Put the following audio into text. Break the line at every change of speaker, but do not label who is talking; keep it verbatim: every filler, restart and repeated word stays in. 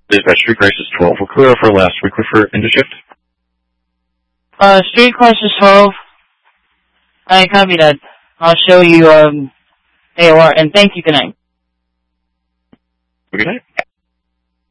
Dispatch, street crisis twelve. We're clear for last week. Refer into shift.
Uh, street crisis twelve. I copy that. I'll show you, um, A O R, and thank you. Good night.
Good night.